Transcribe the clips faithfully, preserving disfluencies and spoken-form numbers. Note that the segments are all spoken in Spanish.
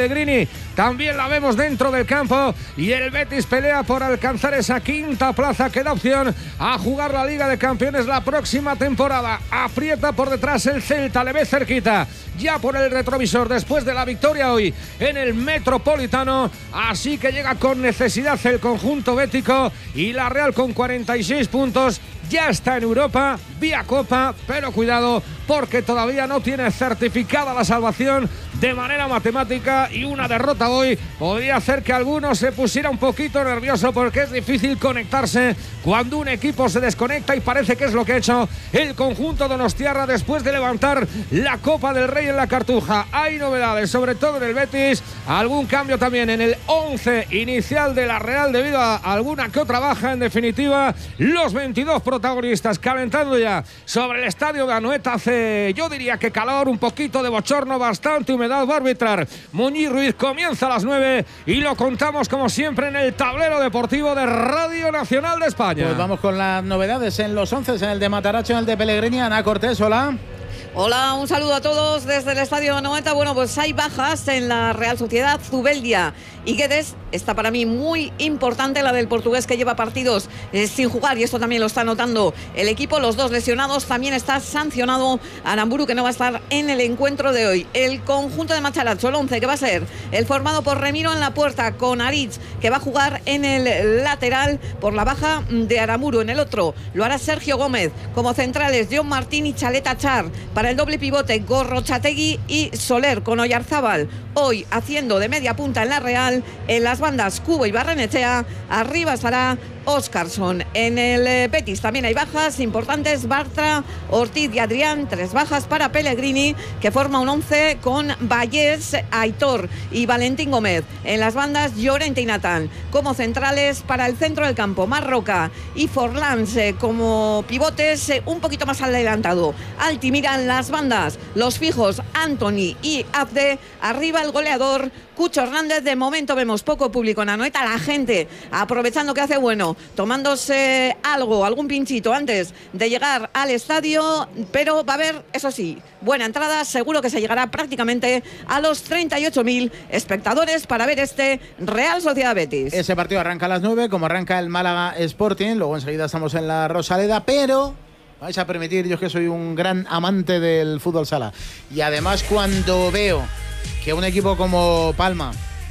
Pellegrini también la vemos dentro del campo, y el Betis pelea por alcanzar esa quinta plaza que da opción a jugar la Liga de Campeones la próxima temporada. Aprieta por detrás el Celta, le ve cerquita ya por el retrovisor después de la victoria hoy en el Metropolitano, así que llega con necesidad el conjunto bético, y la Real con cuarenta y seis puntos ya está en Europa vía Copa, pero cuidado porque todavía no tiene certificada la salvación de manera matemática, y una derrota hoy podría hacer que alguno se pusiera un poquito nervioso, porque es difícil conectarse cuando un equipo se desconecta, y parece que es lo que ha hecho el conjunto donostiarra después de levantar la Copa del Rey en la Cartuja. Hay novedades, sobre todo en el Betis, algún cambio también en el once inicial de la Real debido a alguna que otra baja. En definitiva, los veintidós protagonistas calentando ya sobre el estadio de Anoeta. Hace, yo diría que calor, un poquito de bochorno, bastante humedad. Va a arbitrar Muñiz Ruiz. Comienza a las nueve y lo contamos como siempre en el tablero deportivo de Radio Nacional de España. Pues vamos con las novedades en los once, en el de Mataracho, en el de Pellegrini. Ana Cortés, hola. Hola, un saludo a todos desde el Estadio Anoeta. Bueno, pues hay bajas en la Real Sociedad. Zubeldia y Guedes, está para mí muy importante la del portugués, que lleva partidos eh, sin jugar, y esto también lo está notando el equipo. Los dos lesionados. También está sancionado Aramburu, que no va a estar en el encuentro de hoy. El conjunto de Macharacho, el once, que va a ser el formado por Remiro en la puerta, con Aritz, que va a jugar en el lateral por la baja de Aramburu. En el otro lo hará Sergio Gómez. Como centrales, John Martín y Chaleta Char. Para el doble pivote, Gorrochategui y Soler, con Oyarzábal hoy haciendo de media punta en la Real. En las bandas, Cubo y Barrenechea. Arriba estará Óscarson. En el Betis también hay bajas importantes: Bartra, Ortiz y Adrián. Tres bajas para Pellegrini, que forma un once con Vallés, Aitor y Valentín Gómez. En las bandas, Llorente y Natán. Como centrales, para el centro del campo, Marroca y Forlans eh, como pivotes, eh, un poquito más adelantado Altimira. En las bandas, los fijos, Anthony y Abde. Arriba el goleador, Cucho Hernández. De momento vemos poco público en Anoeta, la gente aprovechando que hace bueno, tomándose algo, algún pinchito antes de llegar al estadio, pero va a haber, eso sí, buena entrada. Seguro que se llegará prácticamente a los treinta y ocho mil espectadores para ver este Real Sociedad Betis. Ese partido arranca a las nueve, como arranca el Málaga Sporting. Luego enseguida estamos en la Rosaleda, pero vais a permitir, yo es que soy un gran amante del fútbol sala, y además cuando veo que un equipo como Palma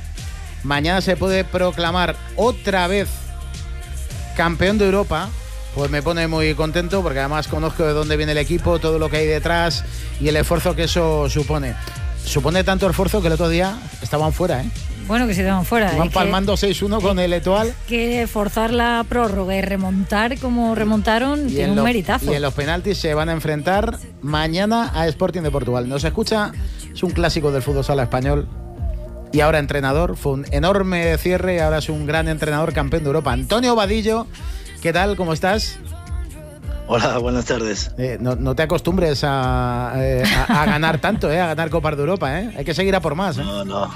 mañana se puede proclamar otra vez campeón de Europa, pues me pone muy contento, porque además conozco de dónde viene el equipo, todo lo que hay detrás y el esfuerzo que eso supone. Supone tanto esfuerzo que el otro día estaban fuera, ¿eh? Bueno, que se quedan fuera. Van palmando seis uno con el Etoile. Que forzar la prórroga y remontar como remontaron tiene un los, meritazo. Y en los penaltis se van a enfrentar mañana a Sporting de Portugal. Nos escucha, es un clásico del fútbol sala español y ahora entrenador. Fue un enorme cierre y ahora es un gran entrenador, campeón de Europa. Antonio Vadillo, ¿qué tal? ¿Cómo estás? Hola, buenas tardes. Eh, no, no te acostumbres a, eh, a, a ganar tanto, eh, a ganar Copas de Europa. Eh. Hay que seguir a por más. Eh. No, no.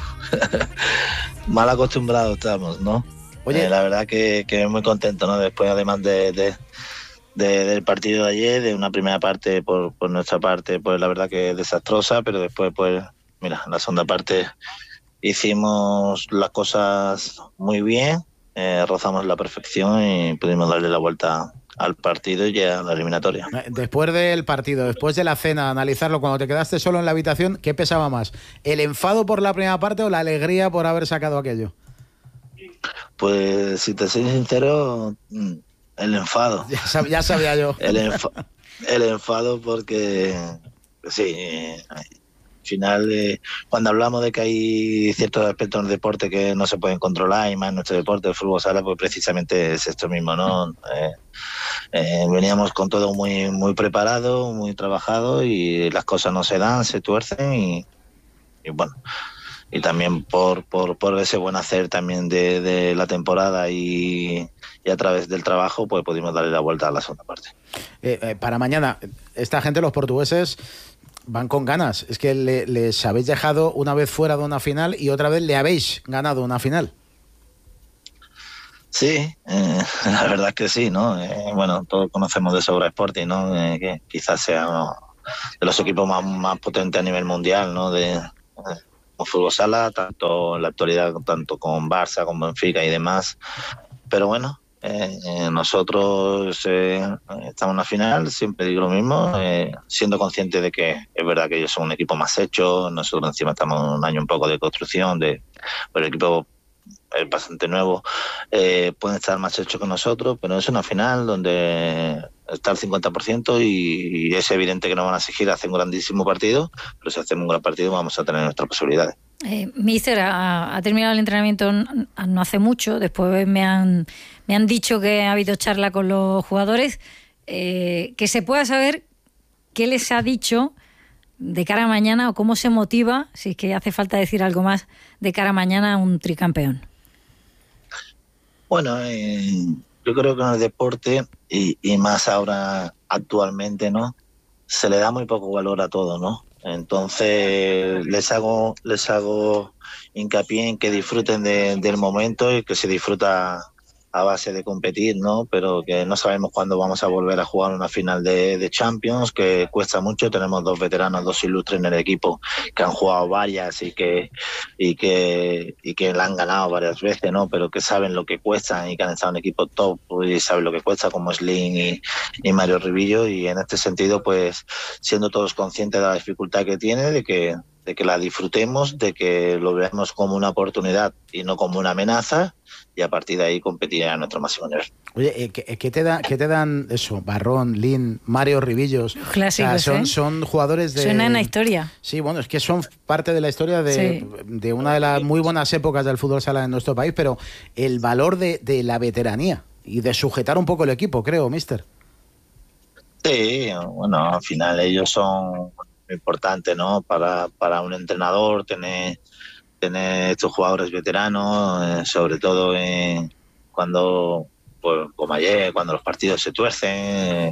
Mal acostumbrados estamos, ¿no? Oye, eh, la verdad que, que muy contento, ¿no? Después, además de, de, de, del partido de ayer, de una primera parte por, por nuestra parte, pues la verdad que desastrosa, pero después, pues, mira, en la segunda parte hicimos las cosas muy bien, eh, rozamos la perfección y pudimos darle la vuelta al partido y a la eliminatoria. Después del partido, después de la cena, analizarlo, cuando te quedaste solo en la habitación, ¿qué pesaba más? ¿El enfado por la primera parte o la alegría por haber sacado aquello? Pues si te soy sincero, el enfado. Ya, sab- ya sabía yo. El, enfa- el enfado porque, sí, al final, eh, cuando hablamos de que hay ciertos aspectos del deporte que no se pueden controlar, y más en nuestro deporte, el fútbol sala, pues precisamente es esto mismo, ¿no? Eh, eh, veníamos con todo muy muy preparado, muy trabajado, y las cosas no se dan, se tuercen, y, y bueno, y también por, por, por ese buen hacer también de, de la temporada y, y a través del trabajo, pues pudimos darle la vuelta a la segunda parte. Eh, eh, para mañana, esta gente, los portugueses, van con ganas. Es que le, les habéis dejado una vez fuera de una final y otra vez le habéis ganado una final. Sí, eh, la verdad es que sí, ¿no? Eh, bueno, todos conocemos de sobra Sporting, ¿no? Eh, que quizás sea uno de los equipos más, más potentes a nivel mundial, ¿no? De, fútbol sala, tanto en la actualidad, tanto con Barça, con Benfica y demás. Pero bueno, eh, nosotros eh, estamos en la final, siempre digo lo mismo, eh, siendo consciente de que es verdad que ellos son un equipo más hecho, nosotros encima estamos en un año un poco de construcción, de el equipo es bastante nuevo, eh, pueden estar más hechos que nosotros, pero es una final donde está el cincuenta por ciento y, y es evidente que nos van a exigir hacer un grandísimo partido, pero si hacemos un gran partido vamos a tener nuestras posibilidades. Eh, Míster, ha, ha terminado el entrenamiento no hace mucho, después me han, me han dicho que ha habido charla con los jugadores, eh, que se pueda saber qué les ha dicho de cara a mañana o cómo se motiva, si es que hace falta decir algo más, de cara a mañana a un tricampeón. Bueno, eh, yo creo que en el deporte y, y más ahora actualmente, ¿no? Se le da muy poco valor a todo, ¿no? Entonces les hago les hago hincapié en que disfruten de, del momento y que se disfruta a base de competir, ¿no? Pero que no sabemos cuándo vamos a volver a jugar una final de, de Champions, que cuesta mucho. Tenemos dos veteranos, dos ilustres en el equipo que han jugado varias y que y que y que la han ganado varias veces, ¿no? Pero que saben lo que cuesta y que han estado en equipos top y saben lo que cuesta, como Slim y, y Mario Rivillo. Y en este sentido, pues siendo todos conscientes de la dificultad que tiene, de que de que la disfrutemos, de que lo veamos como una oportunidad y no como una amenaza, y a partir de ahí competir a nuestro máximo nivel. Oye, eh, ¿qué, qué, te da, ¿qué te dan eso? Barrón, Lin, Mario Rivillos. Clásicos, o sea, son, ¿eh? son jugadores de... Suena en la historia. Sí, bueno, es que son parte de la historia de, sí. de una de las muy buenas épocas del fútbol sala en nuestro país, pero el valor de, de la veteranía y de sujetar un poco el equipo, creo, mister. Sí, bueno, al final ellos son importantes, ¿no? Para, para un entrenador tener... tener estos jugadores veteranos, eh, sobre todo eh, cuando, pues, como ayer, cuando los partidos se tuercen, eh,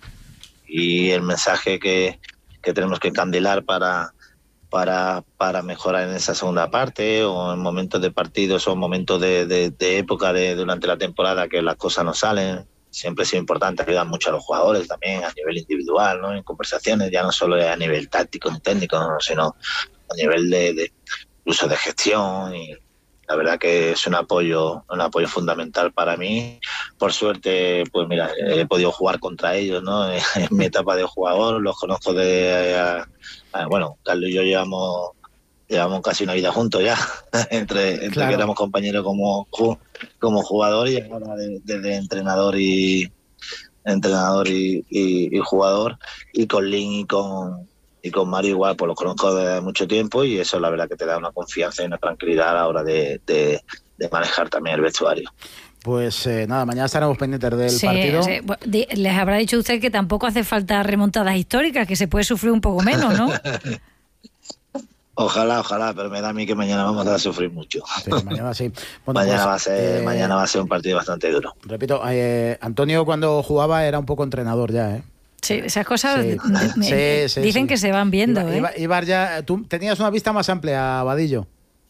y el mensaje que, que tenemos que encandilar para, para, para mejorar en esa segunda parte, o en momentos de partidos o en momentos de, de, de época de, durante la temporada que las cosas no salen. Siempre ha sido importante ayudar mucho a los jugadores también a nivel individual, ¿no? En conversaciones, ya no solo a nivel táctico y técnico, ¿no? Sino a nivel de, de uso de gestión, y la verdad que es un apoyo un apoyo fundamental para mí. Por suerte, pues mira, he podido jugar contra ellos, ¿no? En mi etapa de jugador, los conozco de... A, a, bueno, Carlos y yo llevamos llevamos casi una vida juntos ya, entre, entre claro. que éramos compañeros como, como jugador, y ahora de, de, de entrenador y entrenador y, y, y jugador, y con Lin y con Y con Mario igual, pues los conozco desde mucho tiempo, y eso la verdad que te da una confianza y una tranquilidad a la hora de, de, de manejar también el vestuario. Pues eh, nada, mañana estaremos pendientes del sí, partido. Sí. Les habrá dicho usted que tampoco hace falta remontadas históricas, que se puede sufrir un poco menos, ¿no? Ojalá, ojalá, pero me da a mí que mañana vamos a sufrir mucho. Sí, mañana sí. Bueno, mañana, pues, va a ser, eh, mañana va a ser un partido bastante duro. Repito, eh, Antonio cuando jugaba era un poco entrenador ya, ¿eh? Sí, esas cosas sí. me, sí, sí, dicen sí. que se van viendo. Ibar, ¿eh? Ibar, Ibar ya, tú tenías una vista más amplia, Vadillo.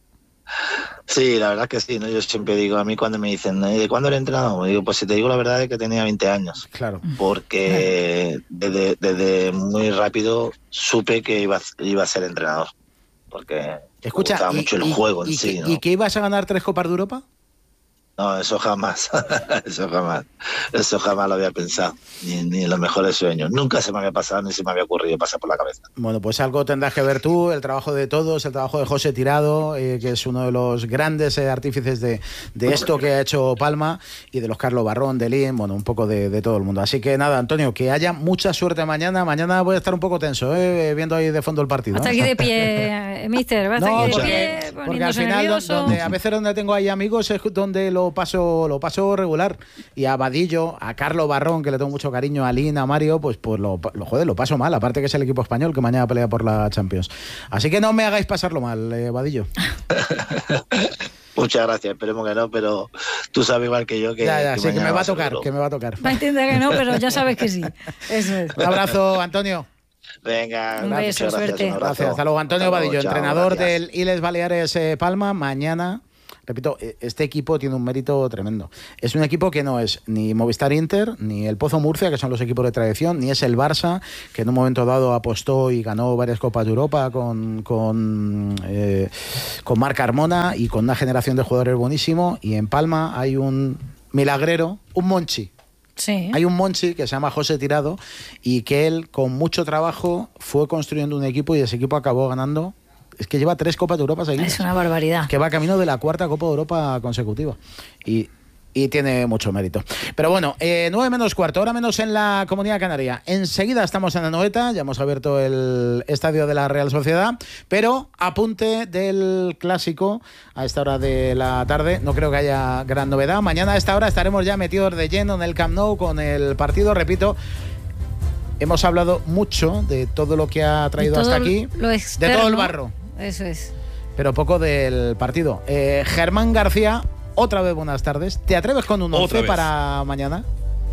Sí, la verdad que sí, ¿no? Yo siempre digo, a mí cuando me dicen, ¿de cuándo eres entrenador? Me digo, pues si te digo la verdad es que tenía veinte años. Claro. Porque claro. Desde, desde muy rápido supe que iba, iba a ser entrenador. Porque Escucha, me gustaba y, mucho el y, juego en y, sí, ¿no? ¿Y que ibas a ganar tres Copas de Europa? No, eso jamás, eso jamás, eso jamás lo había pensado, ni, ni en los mejores sueños. Nunca se me había pasado, ni se me había ocurrido pasar por la cabeza. Bueno, pues algo tendrás que ver tú, el trabajo de todos, el trabajo de José Tirado, eh, que es uno de los grandes eh, artífices de, de esto que ha hecho Palma, y de los Carlos Barrón, de Lin, bueno, un poco de, de todo el mundo. Así que nada, Antonio, que haya mucha suerte mañana. Mañana voy a estar un poco tenso, eh, viendo ahí de fondo el partido. Hasta ¿no? aquí de pie, mister, va hasta no, aquí de porque, pie, porque al final, nervioso. donde, a veces donde tengo ahí amigos es donde lo paso, lo paso regular, y a Vadillo, a Carlos Barrón, que le tengo mucho cariño, a Lin, a Mario, pues, pues lo, lo, joder, lo paso mal, aparte que es el equipo español que mañana pelea por la Champions. Así que no me hagáis pasarlo mal, eh, Vadillo. Muchas gracias, esperemos que no, pero tú sabes igual que yo que, ya, ya, que, sí, que me va a ser tocar, duro. que me va a tocar. Va a entender que no, pero ya sabes que sí. Eso es. Un abrazo, Antonio. Venga, un gracias, beso, gracias, suerte. un abrazo. Gracias, hasta luego. Antonio Hasta luego, Vadillo, chao, entrenador gracias. del Iles Baleares eh, Palma, mañana repito, este equipo tiene un mérito tremendo. Es un equipo que no es ni Movistar Inter, ni el Pozo Murcia, que son los equipos de tradición, ni es el Barça, que en un momento dado apostó y ganó varias Copas de Europa con, con, eh, con Marc Carmona y con una generación de jugadores buenísimo. Y en Palma hay un milagrero, un Monchi. Sí. Hay un Monchi que se llama José Tirado y que él, con mucho trabajo, fue construyendo un equipo y ese equipo acabó ganando. Es que lleva tres Copas de Europa seguidas. Es una barbaridad. Que va camino de la cuarta Copa de Europa consecutiva. Y, y tiene mucho mérito. Pero bueno, eh, nueve menos cuarto, hora menos en la Comunidad Canaria. Enseguida estamos en Anoeta, ya hemos abierto el estadio de la Real Sociedad, pero apunte del clásico a esta hora de la tarde. No creo que haya gran novedad. Mañana a esta hora estaremos ya metidos de lleno en el Camp Nou con el partido, repito. Hemos hablado mucho de todo lo que ha traído hasta aquí, lo externo, de todo el barro. Eso es. Pero poco del partido. Eh, Germán García, otra vez buenas tardes. ¿Te atreves con un once para mañana?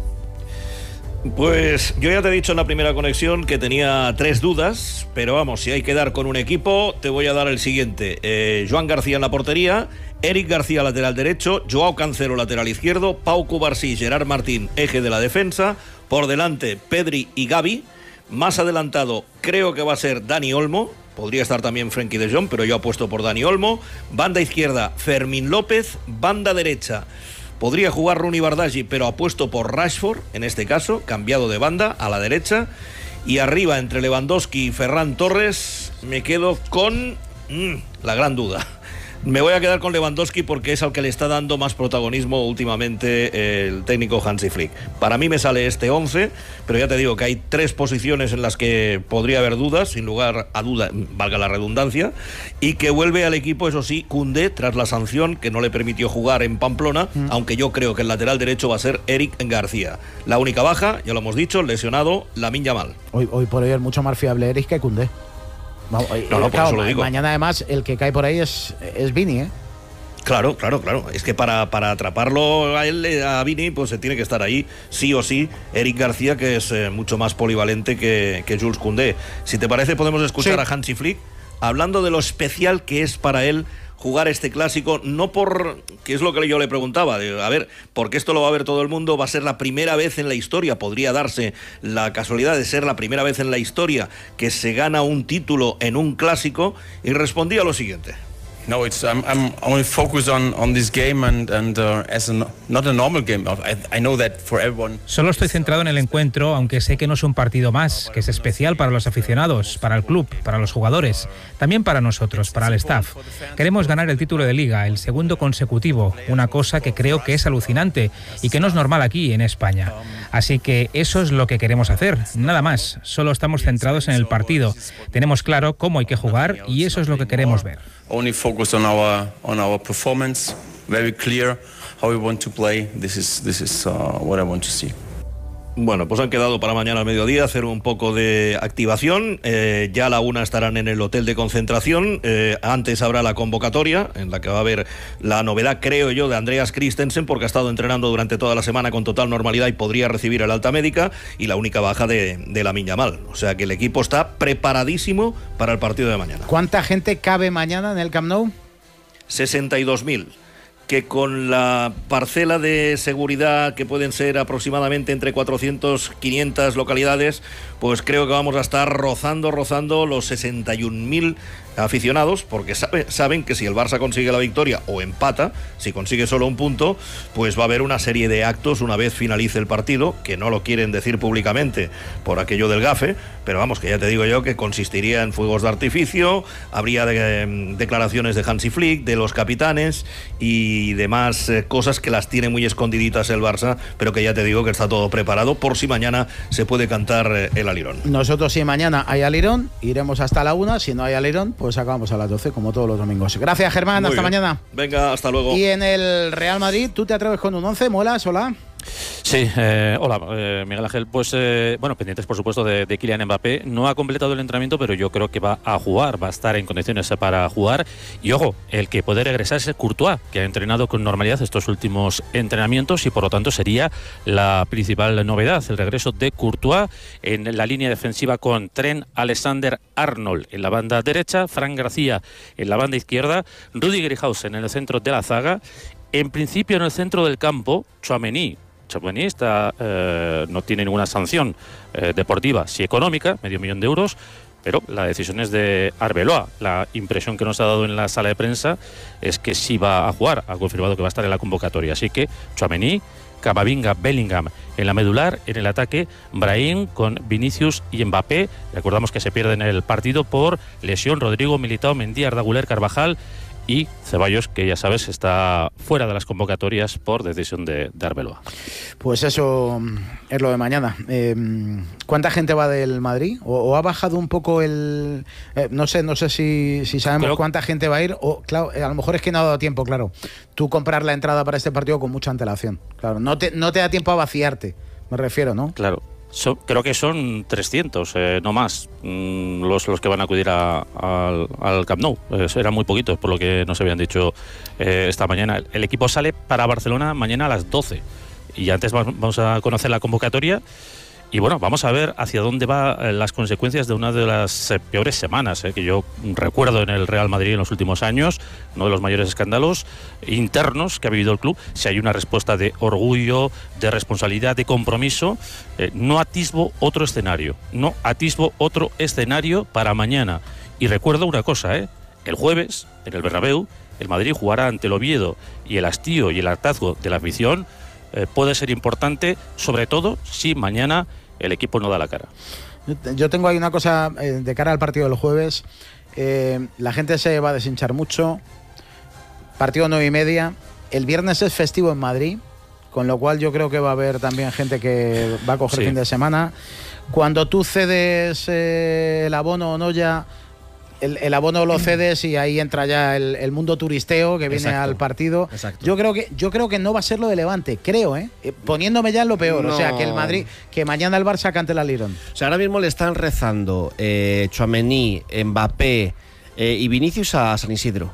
Pues yo ya te he dicho en la primera conexión que tenía tres dudas, pero vamos, si hay que dar con un equipo, te voy a dar el siguiente. Eh, Joan García en la portería, Eric García lateral derecho, Joao Cancelo lateral izquierdo, Pau Cubarsí, Gerard Martín eje de la defensa, por delante Pedri y Gavi, más adelantado creo que va a ser Dani Olmo, podría estar también Frenkie de Jong, pero yo apuesto por Dani Olmo, banda izquierda Fermín López, banda derecha podría jugar Rooney Bardghji, pero apuesto por Rashford, en este caso, cambiado de banda a la derecha. Y arriba, entre Lewandowski y Ferran Torres, me quedo con mmm, la gran duda. Me voy a quedar con Lewandowski porque es al que le está dando más protagonismo últimamente el técnico Hansi Flick. Para mí me sale este once, pero ya te digo que hay tres posiciones en las que podría haber dudas, sin lugar a duda, valga la redundancia, y que vuelve al equipo, eso sí, Koundé, tras la sanción que no le permitió jugar en Pamplona, mm. aunque yo creo que el lateral derecho va a ser Eric García. La única baja, ya lo hemos dicho, lesionado Lamine Yamal. Hoy, hoy por hoy es mucho más fiable Eric que Koundé. No, no, no, claro, lo digo. Mañana además el que cae por ahí es, es Vini, ¿eh? Claro, claro, claro. Es que para, para atraparlo a él, a Vini, pues se tiene que estar ahí, sí o sí, Eric García, que es eh, mucho más polivalente que, que Jules Koundé. Si te parece, podemos escuchar sí. a Hansi Flick hablando de lo especial que es para él jugar este clásico, no por, que es lo que yo le preguntaba, de, a ver, porque esto lo va a ver todo el mundo, va a ser la primera vez en la historia, podría darse la casualidad de ser la primera vez en la historia que se gana un título en un clásico, y respondía lo siguiente. No, it's I'm, I'm only focused on on this game and and uh, as a, not a normal game. I, I know that for everyone. Solo estoy centrado en el encuentro, aunque sé que no es un partido más, que es especial para los aficionados, para el club, para los jugadores, también para nosotros, para el staff. Queremos ganar el título de Liga, el segundo consecutivo, una cosa que creo que es alucinante y que no es normal aquí en España. Así que eso es lo que queremos hacer, nada más. Solo estamos centrados en el partido. Tenemos claro cómo hay que jugar y eso es lo que queremos ver. Only focused on our on our performance, very clear how we want to play. This is this is uh, what I want to see. Bueno, pues han quedado para mañana al mediodía hacer un poco de activación. Eh, ya a la una estarán en el hotel de concentración. Eh, antes habrá la convocatoria, en la que va a haber la novedad, creo yo, de Andreas Christensen, porque ha estado entrenando durante toda la semana con total normalidad y podría recibir el alta médica, y la única baja de, de Lamine Yamal. O sea que el equipo está preparadísimo para el partido de mañana. ¿Cuánta gente cabe mañana en el Camp Nou? sesenta y dos mil. Que con la parcela de seguridad, que pueden ser aproximadamente entre cuatrocientas, quinientas localidades, pues creo que vamos a estar rozando, rozando los sesenta y un mil aficionados, porque sabe, saben que si el Barça consigue la victoria o empata, si consigue solo un punto, pues va a haber una serie de actos una vez finalice el partido, que no lo quieren decir públicamente por aquello del gafe, pero vamos, que ya te digo yo que consistiría en fuegos de artificio, habría de, eh, declaraciones de Hansi Flick, de los capitanes y demás eh, cosas que las tiene muy escondiditas el Barça, pero que ya te digo que está todo preparado por si mañana se puede cantar eh, el alirón. Nosotros, si mañana hay alirón, iremos hasta la una, si no hay alirón, pues acabamos a las doce, como todos los domingos. Gracias, Germán, muy hasta bien. Mañana. Venga, hasta luego. Y en el Real Madrid, ¿tú te atreves con un once? ¿Molas? Hola. Sí, eh, hola, eh, Miguel Ángel. Pues eh, bueno, pendientes por supuesto de, de Kylian Mbappé. No ha completado el entrenamiento, pero yo creo que va a jugar, va a estar en condiciones para jugar. Y ojo, el que puede regresar es Courtois, que ha entrenado con normalidad estos últimos entrenamientos y por lo tanto sería la principal novedad, el regreso de Courtois en la línea defensiva con Trent Alexander-Arnold en la banda derecha, Fran García en la banda izquierda, Rüdiger Grihausen en el centro de la zaga. En principio en el centro del campo, Tchouaméni. Tchouaméni está, eh, no tiene ninguna sanción eh, deportiva, sí económica, medio millón de euros, pero la decisión es de Arbeloa. La impresión que nos ha dado en la sala de prensa es que sí va a jugar, ha confirmado que va a estar en la convocatoria. Así que Tchouaméni, Camavinga, Bellingham en la medular, en el ataque Brahim con Vinicius y Mbappé. Recordamos que se pierden el partido por lesión Rodrigo, Militao, Mendy, Arda Güler, Carvajal y Ceballos, que ya sabes está fuera de las convocatorias por decisión de, de Arbeloa. Pues eso es lo de mañana. Eh, ¿Cuánta gente va del Madrid? ¿O, o ha bajado un poco el...? Eh, no sé no sé si, si sabemos Creo... cuánta gente va a ir. O, claro, a lo mejor es que no ha dado tiempo, claro. Tú comprar la entrada para este partido con mucha antelación. Claro, no te, no te da tiempo a vaciarte, me refiero, ¿no? Claro. So, creo que son trescientos, eh, no más, mm, los, los que van a acudir a, a, al Camp Nou. Eh, eran muy poquitos, por lo que nos habían dicho eh, esta mañana. El equipo sale para Barcelona mañana a las doce. Y antes vamos a conocer la convocatoria. Y bueno, vamos a ver hacia dónde van las consecuencias de una de las eh, peores semanas eh, que yo recuerdo en el Real Madrid en los últimos años, uno de los mayores escándalos internos que ha vivido el club. Si hay una respuesta de orgullo, de responsabilidad, de compromiso, eh, no atisbo otro escenario, no atisbo otro escenario para mañana. Y recuerdo una cosa, eh, el jueves en el Bernabéu, el Madrid jugará ante el Oviedo y el hastío y el hartazgo de la afición eh, puede ser importante, sobre todo si mañana el equipo no da la cara. Yo tengo ahí una cosa eh, de cara al partido del jueves. Eh, la gente se va a deshinchar mucho. Partido nueve y media. El viernes es festivo en Madrid, con lo cual yo creo que va a haber también gente que va a coger sí. fin de semana. Cuando tú cedes eh, el abono o no ya... El, el abono lo cedes y ahí entra ya el, el mundo turisteo que viene Exacto. al partido. Exacto. Yo creo que yo creo que no va a ser lo de Levante, creo, ¿eh? Poniéndome ya en lo peor. No. O sea, que el Madrid, que mañana el Barça cante la Lirón. O sea, ahora mismo le están rezando eh, Tchouaméni, Mbappé eh, y Vinicius a San Isidro.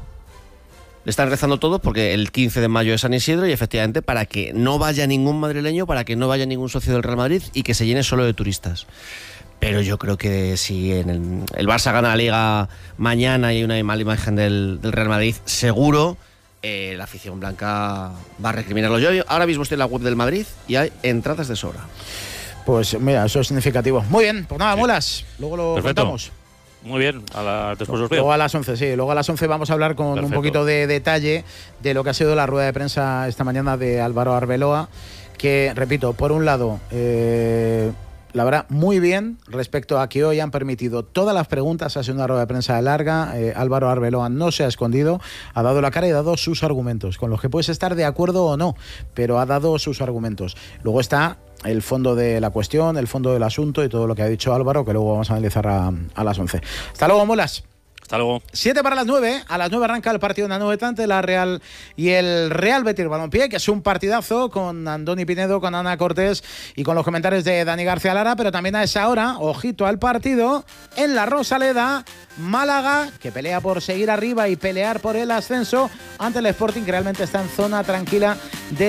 Le están rezando todos porque el quince de mayo es San Isidro y efectivamente para que no vaya ningún madrileño, para que no vaya ningún socio del Real Madrid y que se llene solo de turistas. Pero yo creo que si en el, el Barça gana la Liga mañana y hay una mala imagen del, del Real Madrid, seguro eh, la afición blanca va a recriminarlo. Yo ahora mismo estoy en la web del Madrid y hay entradas de sobra. Pues mira, eso es significativo. Muy bien, pues nada, sí. muelas. Luego lo Perfecto. contamos. Muy bien, a la, después os veo. Luego a las once, sí. Luego a las once vamos a hablar con Perfecto. un poquito de detalle de lo que ha sido la rueda de prensa esta mañana de Álvaro Arbeloa, que, repito, por un lado... Eh, la verdad, muy bien respecto a que hoy han permitido todas las preguntas. Ha sido una rueda de prensa larga. Eh, Álvaro Arbeloa no se ha escondido, ha dado la cara y ha dado sus argumentos, con los que puedes estar de acuerdo o no, pero ha dado sus argumentos. Luego está el fondo de la cuestión, el fondo del asunto y todo lo que ha dicho Álvaro, que luego vamos a analizar a, a las once. Hasta luego, molas. Hasta luego. Siete para las nueve. A las nueve arranca el partido de Anoetante, la Real y el Real Betis Balompié, que es un partidazo con Andoni Pinedo, con Ana Cortés y con los comentarios de Dani García Lara. Pero también a esa hora, ojito al partido, en la Rosaleda, Málaga, que pelea por seguir arriba y pelear por el ascenso ante el Sporting, que realmente está en zona tranquila de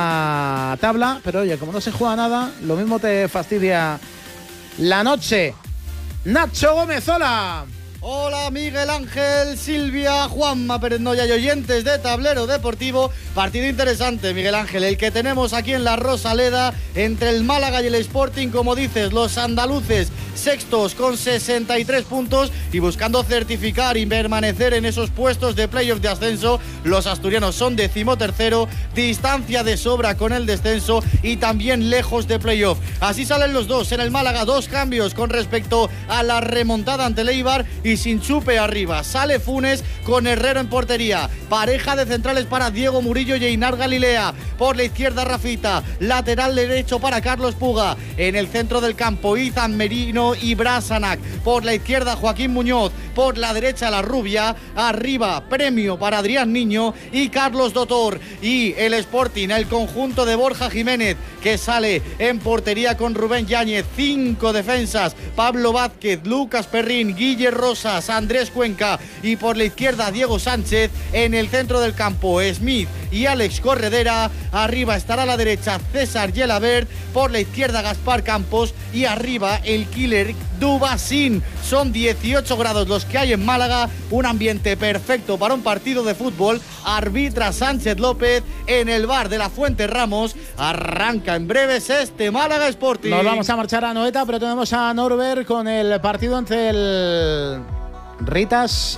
la tabla. Pero oye, como no se juega nada, lo mismo te fastidia la noche. Nacho Gómez, hola. Hola Miguel Ángel, Silvia, Juanma Pérez Noya y oyentes de Tablero Deportivo. Partido interesante, Miguel Ángel, el que tenemos aquí en la Rosaleda entre el Málaga y el Sporting. Como dices, los andaluces sextos con sesenta y tres puntos y buscando certificar y permanecer en esos puestos de playoff de ascenso. Los asturianos son decimotercero, distancia de sobra con el descenso y también lejos de playoff. Así salen los dos. En el Málaga, dos cambios con respecto a la remontada ante el Eibar y y sin chupe arriba. Sale Funes con Herrero en portería. Pareja de centrales para Diego Murillo y Einar Galilea. Por la izquierda Rafita, lateral derecho para Carlos Puga. En el centro del campo Izan Merino y Brasanac. Por la izquierda Joaquín Muñoz. Por la derecha la Rubia. Arriba premio para Adrián Niño y Carlos Dotor. Y el Sporting, el conjunto de Borja Jiménez, que sale en portería con Rubén Yáñez. Cinco defensas: Pablo Vázquez, Lucas Perrín, Guille Rosas, Andrés Cuenca. Y por la izquierda Diego Sánchez. En el centro del campo Smith y Alex Corredera. Arriba estará a la derecha César Gelabert. Por la izquierda Gaspar Campos. Y arriba el killer Dubasín. Son dieciocho grados los que hay en Málaga. Un ambiente perfecto para un partido de fútbol. Arbitra Sánchez López en el bar de la Fuente Ramos. Arranca en breves este Málaga Sporting. Nos vamos a marchar a Noeta, pero tenemos a Norbert con el partido entre el Ritas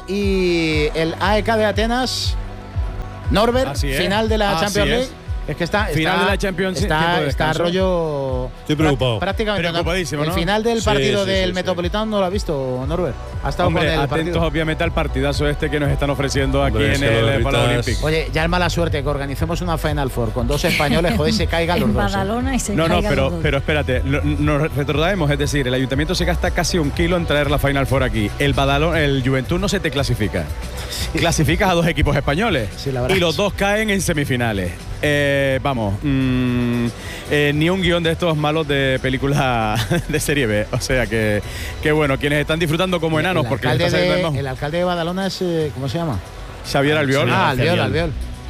y el A E K de Atenas. Norbert, final de la Así Champions League. Es. Es que está, final está, de la Champions League. está, está rollo. Estoy preocupado. Prácticamente. Preocupadísimo, El ¿no? final del partido sí, sí, del sí, Metropolitano no lo ha visto, Norbert. Ha estado Hombre, con el atentos partido. obviamente al partidazo este que nos están ofreciendo aquí Hombre, en es que el los Palau Ritas- Olímpico. Oye, ya es mala suerte que organicemos una Final Four con dos españoles, joder, se caigan los En dos. ¿eh? Badalona y se No, no, caigan pero, los dos. pero espérate, lo- nos retrocedemos, es decir, el ayuntamiento se gasta casi un kilo en traer la Final Four aquí. El Badalona, el Juventud no se te clasifica. Clasificas a dos equipos españoles Sí, la verdad. y los dos caen en semifinales. Eh, vamos, mm, eh, ni un guión de estos malos de película de serie B. O sea que, que bueno, quienes están disfrutando como enanos, el, porque les alcalde está saliendo de, el el alcalde de Badalona es, eh, ¿cómo se llama? Xavier Albiol. Ah, Albiol, Albiol.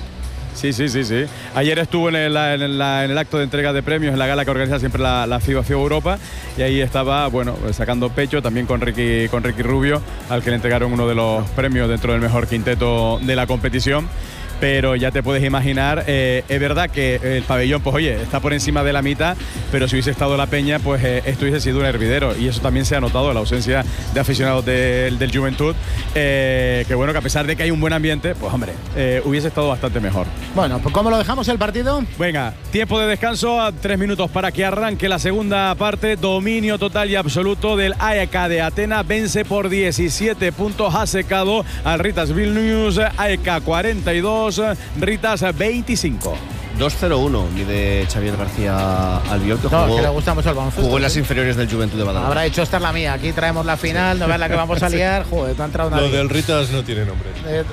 Sí, sí, sí, sí. Ayer estuvo en el, en, la- en el acto de entrega de premios, en la gala que organiza siempre la, la FIBA FIBA Europa, y ahí estaba, bueno, sacando pecho también con Ricky, con Ricky Rubio, al que le entregaron uno de los premios dentro del mejor quinteto de la competición. Pero ya te puedes imaginar, eh, es verdad que el pabellón, pues oye, está por encima de la mitad, pero si hubiese estado la peña, pues eh, esto hubiese sido un hervidero. Y eso también se ha notado, la ausencia de aficionados del, del Juventud, eh, que bueno, que a pesar de que hay un buen ambiente, pues hombre, eh, hubiese estado bastante mejor. Bueno, pues ¿cómo lo dejamos el partido? Venga, tiempo de descanso, a tres minutos para que arranque la segunda parte. Dominio total y absoluto del A E K de Atenas. Vence por diecisiete puntos, ha secado al Ritas Vilnius. A E K cuarenta y dos, Ritas veinticinco. dos cero uno mide Xavier García Albiol, que No, jugó, que le gusta mucho el baloncesto. jugó en las ¿sí? inferiores del Juventud de Badalona. Habrá dicho, esta es la mía, aquí traemos la final, no veas la que vamos a liar. Joder, te ha entrado una. Lo del Ritas no tiene nombre. Eh,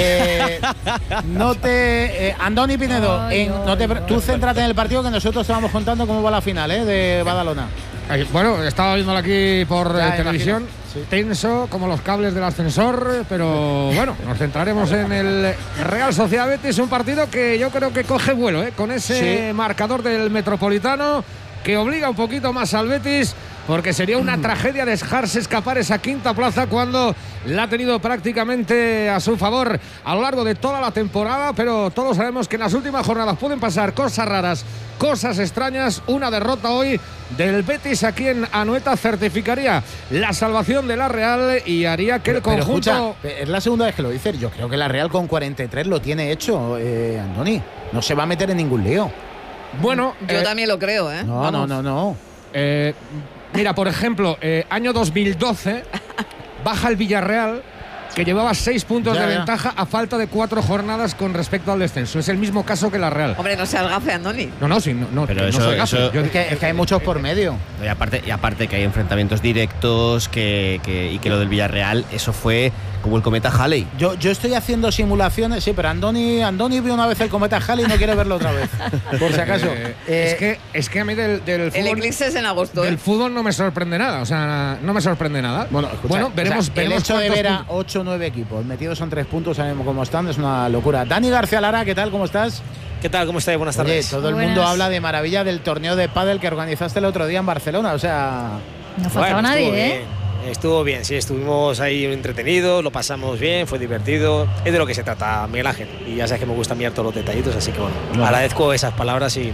eh, no te. Eh, Andoni Pinedo, Ay, en- ay, no te, ay. tú céntrate en el partido que nosotros te vamos contando cómo va la final eh, de Badalona. Ay, Bueno, estaba viéndolo aquí por Ya, eh, televisión, imagino. Sí. tenso como los cables del ascensor, pero bueno, nos centraremos en el Real Sociedad Betis, un partido que yo creo que coge vuelo, ¿eh? Con ese Sí. marcador del Metropolitano que obliga un poquito más al Betis, porque sería una tragedia dejarse escapar esa quinta plaza cuando la ha tenido prácticamente a su favor a lo largo de toda la temporada, pero todos sabemos que en las últimas jornadas pueden pasar cosas raras, cosas extrañas. Una derrota hoy del Betis aquí en Anoeta certificaría la salvación de la Real y haría que el Pero conjunto... escucha, es la segunda vez que lo dices. Yo creo que la Real con cuarenta y tres lo tiene hecho, eh, Andoni. No se va a meter en ningún lío. Bueno, Yo eh, también lo creo, ¿eh? No, no, no, no. eh, mira, por ejemplo, eh, año dos mil doce, baja el Villarreal, que llevaba seis puntos Ya, de ya. ventaja a falta de cuatro jornadas con respecto al descenso. Es el mismo caso que la Real. Hombre, no seas gafe, Andoni. No, no, sí, no, no, Pero no eso- soy gafe. eso- Yo- Es que, es que hay muchos por medio. Y aparte, y aparte que hay enfrentamientos directos que, que- y que lo del Villarreal, eso fue como el cometa Halley. Yo, yo estoy haciendo simulaciones, sí, pero Andoni, Andoni vio una vez el cometa Halley y no quiere verlo otra vez. Por si acaso. Eh, Eh, es, que, es que a mí del, del El fútbol, eclipse es en agosto, ¿eh? del fútbol no me sorprende nada. O sea, no me sorprende nada. Bueno, escucha, bueno o sea, veremos, el veremos hecho de cuántos ver a puntos- ocho o nueve equipos metidos en tres puntos, sabemos cómo están, es una locura. Dani García Lara, ¿qué tal? ¿Cómo estás? ¿Qué tal? ¿Cómo estáis? Buenas Oye, tardes. todo el Buenas. mundo habla de maravilla del torneo de pádel que organizaste el otro día en Barcelona, o sea... No faltaba Bueno, estuvo nadie, ¿eh? bien. Estuvo bien, sí, estuvimos ahí entretenidos, lo pasamos bien, fue divertido. Es de lo que se trata, Miguel Ángel. Y ya sabes que me gusta mirar todos los detallitos, así que bueno, agradezco esas palabras y,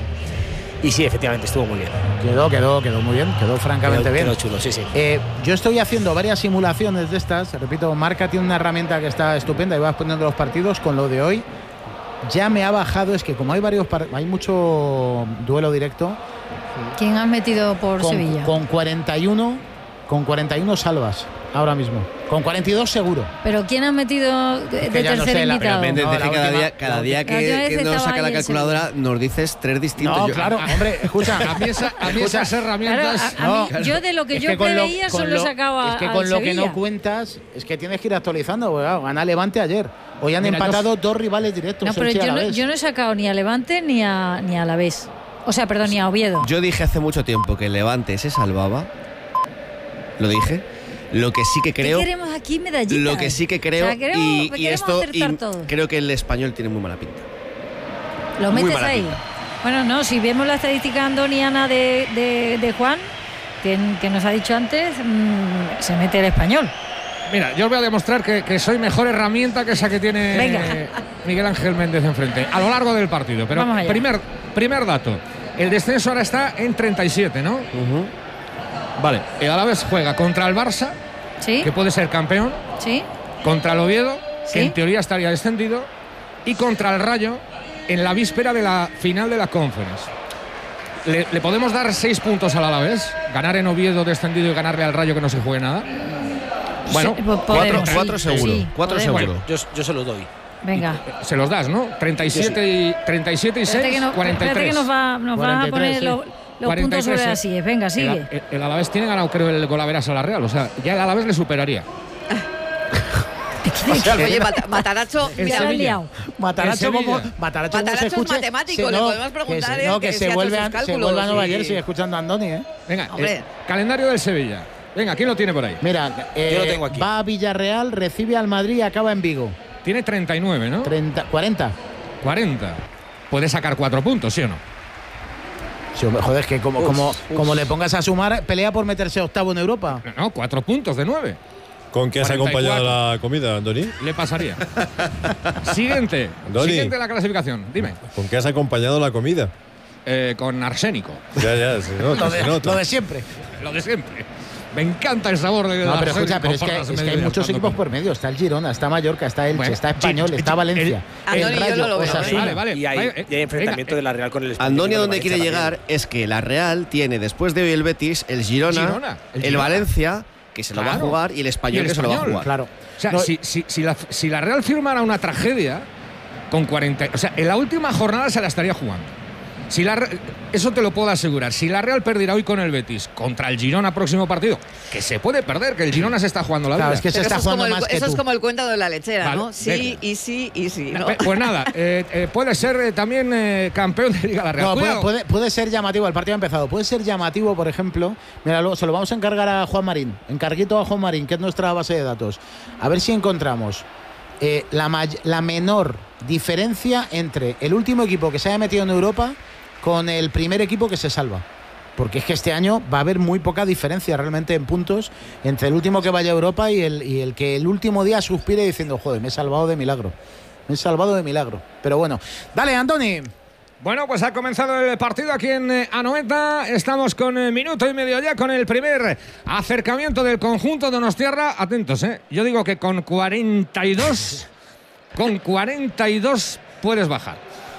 y sí, efectivamente, estuvo muy bien. Quedó, quedó, quedó muy bien, quedó francamente Quedó- bien. quedó chulo, sí, sí. Eh, yo estoy haciendo varias simulaciones de estas. Repito, Marca tiene una herramienta que está estupenda y vas poniendo los partidos. Con lo de hoy ya me ha bajado. Es que como hay varios, par- hay mucho duelo directo. ¿Quién has metido por Con, Sevilla? con cuarenta y uno, con cuarenta y uno salvas. ahora mismo. Con cuarenta y dos seguro. ¿Pero quién ha metido de Que ya no tercer sé, la- invitado? Méndez No, dice la cada última- día, cada día la última que, vez que nos estaba saca la ahí ese calculadora nos dices tres distintos. No, Yo- claro, hombre, escucha. A mí, esa- a mí Escucha. esas herramientas. Claro, a- a mí- No, yo de lo que es yo con lo- preveía con solo he lo- sacado a Es que al con lo que Sevilla. no cuentas es que tienes que ir actualizando. Porque, claro, gana Levante ayer. Hoy han Mira, empatado dos rivales directos. No, pero Elche y yo no, Alavés. yo no he sacado ni a Levante ni a, ni a Alavés. O sea, perdón, ni a Oviedo. Yo dije hace mucho tiempo que el Levante se salvaba. Lo dije. Lo que sí que creo. ¿Qué queremos aquí, medallitas? Lo que sí que creo. O sea, queremos- y, y queremos esto. acertar y todo. creo que el español tiene muy mala pinta. ¿Lo muy metes mala ahí? pinta. Bueno, no, si vemos la estadística andoniana de, de, de Juan, que, que nos ha dicho antes, mmm, se mete el español. Mira, yo os voy a demostrar que, que soy mejor herramienta que esa que tiene Venga. Miguel Ángel Méndez enfrente, a lo largo del partido. Pero Vamos allá. primer, primer dato, el descenso ahora está en treinta y siete, ¿no? Vale, el Alavés juega contra el Barça, ¿Sí? que puede ser campeón, ¿Sí? contra el Oviedo, Sí. que en teoría estaría descendido, y contra el Rayo en la víspera de la final de la Conference. ¿Le, le podemos dar seis puntos al Alavés? ¿Ganar en Oviedo descendido y ganarle al Rayo que no se juegue nada? Bueno, Sí, po- Cuatro, podemos, cuatro sí, seguro. sí, cuatro podemos. seguro. Yo, yo se lo doy. Venga. se los das, ¿no? treinta y siete y, treinta y siete y Espérate seis, que, no- cuarenta y tres. espérate que nos va, nos va a cuarenta y tres, poner sí. los, los cuarenta y puntos tres, sobre sí. las sillas. Venga, sigue. El, el Alavés tiene ganado, creo, el Golaveras a la Real. O sea, ya el Alavés le superaría. Oye, Mat- Mataracho, El mira, Se ha Sevilla. liado. Mataracho, El como, Sevilla. Mataracho, como Mataracho se es escuche, matemático, se- le no, podemos que preguntar se, él no, que que si se hace vuelve, sus a, se cálculos vuelve a Nueva y- York y sigue escuchando a Andoni, ¿eh? Venga, Hombre. el calendario del Sevilla. Venga, ¿quién lo tiene por ahí? Mira, eh, Yo lo tengo aquí. va a Villarreal, recibe al Madrid y acaba en Vigo. Tiene treinta y nueve, ¿no? treinta, cuarenta. cuarenta. Puede sacar cuatro puntos, ¿sí o no? Sí, hombre, joder, es que como, como, como le pongas a sumar, pelea por meterse octavo en Europa. No, no, cuatro puntos de nueve. ¿Con qué has cuarenta y acompañado cuatro. la comida, Andoni? Le pasaría. Siguiente. Andoni. Siguiente de la clasificación. Dime. ¿Con qué has acompañado la comida? Eh, con arsénico. Ya, ya, se nota, Lo se de, nota. lo de siempre. Lo de siempre. Me encanta el sabor de No, pero arsénico escucha, pero es por que, las es que hay medias muchos cuando equipos como. por medio. Está el Girona, está Mallorca, está Elche, Bueno, está Español, sí, está el- Valencia. Andoni, el yo Rayo, no lo veo, Osasuna. Vale, vale. Y hay, Vaya, eh, y hay enfrentamiento venga, de la Real con el Español. Andoni, a Yo creo donde que quiere Valencia llegar es que la Real tiene, después de hoy el Betis, el Girona, Girona, el el, Girona. Valencia, que se lo va a Claro. jugar, y el Español, Y el que se lo va a Español, jugar. Claro. O sea, No, si, si, si, la, si la Real firmara una tragedia con cuarenta. O sea, en la última jornada se la estaría jugando. Si la, Re- eso te lo puedo asegurar. Si la Real perdiera hoy con el Betis contra el Girona próximo partido, que se puede perder, que el Girona se está jugando la vida. Claro, es que se Pero está eso es como jugando el, más que eso es tú. como el cuento de la lechera, Vale, ¿no? Sí, venga. y sí, y sí. ¿no? Eh, Pues nada, eh, eh, puede ser eh, también eh, campeón de Liga la Real. No, puede, Cuidado. puede, puede ser llamativo, el partido ha empezado. Puede ser llamativo, por ejemplo, mira, luego se lo vamos a encargar a Juan Marín, encarguito a Juan Marín, que es nuestra base de datos. A ver si encontramos eh, la, may- la menor diferencia entre el último equipo que se haya metido en Europa con el primer equipo que se salva. Porque es que este año va a haber muy poca diferencia realmente en puntos entre el último que vaya a Europa y el, y el que el último día suspire diciendo, joder, me he salvado de milagro. Me he salvado de milagro. Pero bueno, dale, Andoni. Bueno, pues ha comenzado el partido aquí en eh, Anoeta. Estamos con eh, minuto y medio ya con el primer acercamiento del conjunto donostiarra. Atentos, ¿eh? Yo digo que con cuarenta y dos, con cuarenta y dos puedes bajar.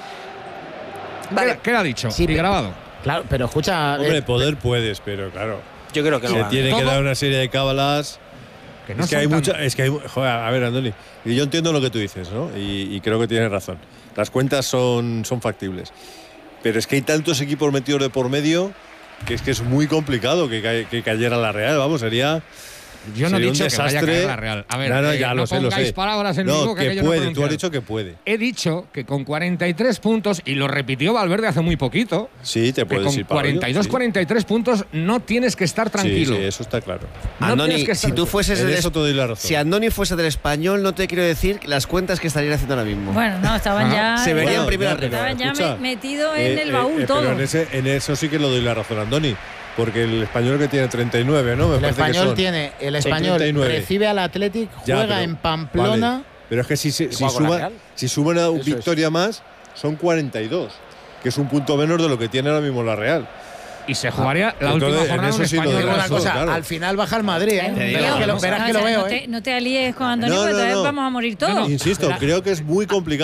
Vale. Queda, queda dicho Sí, y pero- grabado. Claro, pero escucha. Hombre, eh, poder puedes, pero claro. Yo creo que no. Se va. tiene que ¿Cómo? dar una serie de cábalas. Que no es que son hay tan- mucha. Es que hay. Joder, a ver, Andoni. Y yo entiendo lo que tú dices, ¿no? Y, y creo que tienes razón. Las cuentas son, son factibles. Pero es que hay tantos equipos metidos de por medio que es que es muy complicado que, ca- que cayera la Real. Vamos, sería. Yo no he sería un dicho que vaya a desastre. caer la Real. A ver, no, no, eh, ya no lo sé, lo pongáis sé. palabras en mi no, boca que que yo no he puede. Tú has pronunciado. dicho que puede. He dicho que con cuarenta y tres puntos, y lo repitió Valverde hace muy poquito, Sí, te que puedes con ir para cuarenta y dos, ello, cuarenta y tres puntos no tienes que estar sí. tranquilo. Sí, sí, eso está claro. No Andoni, tienes que estar- si tú fueses En del eso es- te doy la razón. si Andoni fuese del Español, no te quiero decir las cuentas que estarían haciendo ahora mismo. Bueno, no, estaban Ajá. ya. Se vería en Bueno, primera ya, pero regla. Estaban ya escucha, me- metido en eh, el eh, baúl eh, todo. Pero en, ese, en eso sí que le doy la razón a Andoni. Porque el español que tiene treinta y nueve, ¿no? Me el parece que español son. tiene. El Son español treinta y nueve. recibe al Athletic, Ya, juega pero- en Pamplona. Vale. Pero es que si, si, si, juega con la suma- Real. si suman a una Eso victoria más, son cuarenta y dos. Que es un punto menos de lo que tiene ahora mismo la Real. Y se jugaría la Entonces, última en jornada eso un sí lo español. Digo digo una razón, cosa, claro. al final baja el Madrid, ¿eh? Te digo, Verás que lo, no, verás No, que o lo sea, veo, no, ¿eh? te, no te alíes con Antonio, No, porque no, otra vez no. vamos a morir todos. Insisto, La- creo que es muy complicado.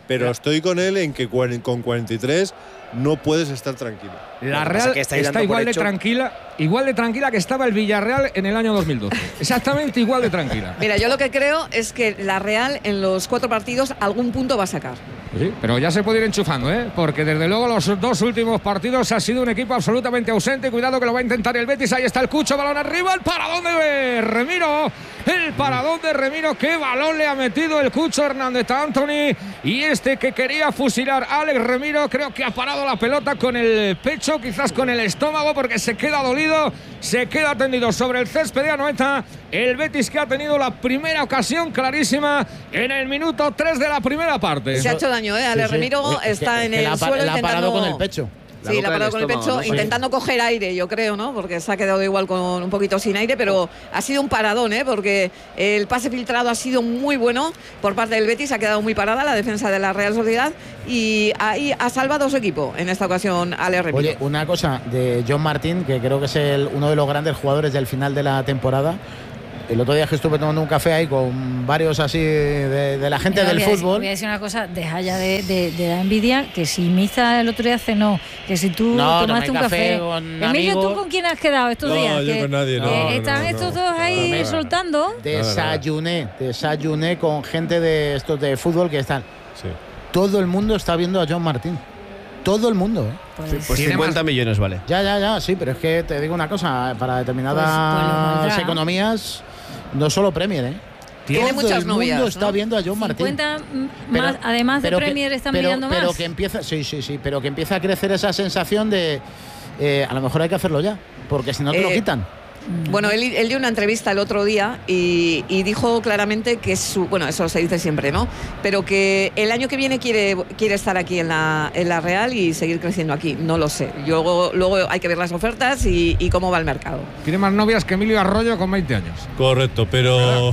pero la... estoy con él en que con cuarenta y tres no puedes estar tranquilo. La Real está, está igual de tranquila, igual de tranquila que estaba el Villarreal en el año dos mil doce. Exactamente igual de tranquila. Mira, yo lo que creo es que la Real en los cuatro partidos algún punto va a sacar. Sí, pero ya se puede ir enchufando, ¿eh? Porque desde luego los dos últimos partidos ha sido un equipo absolutamente ausente. Cuidado que lo va a intentar el Betis. Ahí está el Cucho, balón arriba. El paradón de Remiro. El paradón de Remiro. Qué balón le ha metido el Cucho Hernández a Anthony. Y este que quería fusilar a Alex Remiro, creo que ha parado la pelota con el pecho, quizás con el estómago, porque se queda dolido. Se queda tendido sobre el césped de Anoeta. El Betis que ha tenido la primera ocasión clarísima en el minuto tres de la primera parte. Se ha hecho daño, ¿eh? Ale sí, sí. Remiro es está que, en que el la, suelo la ha intentando... parado con el pecho. Sí, la, la ha parado con el pecho, ¿no? Intentando coger aire, yo creo, ¿no? Porque se ha quedado igual con un poquito sin aire, pero ha sido un paradón, ¿eh? Porque el pase filtrado ha sido muy bueno por parte del Betis, ha quedado muy parada la defensa de la Real Sociedad y ahí ha salvado a su equipo en esta ocasión Ale Remiro. Oye, una cosa de John Martín, que creo que es el, uno de los grandes jugadores del final de la temporada. El otro día que estuve tomando un café ahí con varios así de, de la gente Pero del voy a fútbol. Decir, voy a decir una cosa, deja ya de, de, de la envidia, que si Miza el otro día cenó, que si tú no, tomaste un café. Con Emilio, amigos. ¿tú con quién has quedado estos no, días? Yo que, con nadie, no, que no, están no, estos no, dos ahí no, no, soltando. Desayuné, desayuné con gente de estos de fútbol que están. Sí. Todo el mundo está viendo a John Martín. Todo el mundo, ¿eh? Pues, pues cincuenta millones vale. Ya, ya, ya, sí, pero es que te digo una cosa, para determinadas pues, pues economías, no solo Premier, ¿eh? Tiene Todo muchas el mundo novias, está ¿no? viendo a John Martín. cincuenta Pero, más, además de pero Premier que, están pero, mirando pero más. que empieza, sí, sí, sí, pero que empieza a crecer esa sensación de eh, a lo mejor hay que hacerlo ya, porque si no te eh, lo quitan. Bueno, él, él dio una entrevista el otro día y, y dijo claramente que su, bueno, eso se dice siempre, ¿no? Pero que el año que viene quiere, quiere estar aquí en la, en la Real y seguir creciendo aquí. No lo sé. Luego, luego hay que ver las ofertas y, y cómo va el mercado. Tiene más novias que Emilio Arroyo con veinte años. Correcto, pero